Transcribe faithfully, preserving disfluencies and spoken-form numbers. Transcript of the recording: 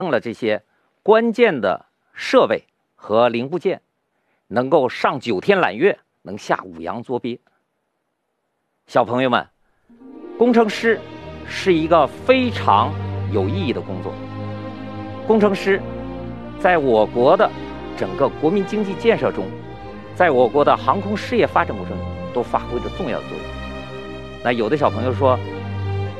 了这些关键的设备和零部件，能够上九天揽月，能下五洋捉鳖。小朋友们，工程师是一个非常有意义的工作。工程师在我国的整个国民经济建设中，在我国的航空事业发展过程中都发挥着重要的作用。那有的小朋友说，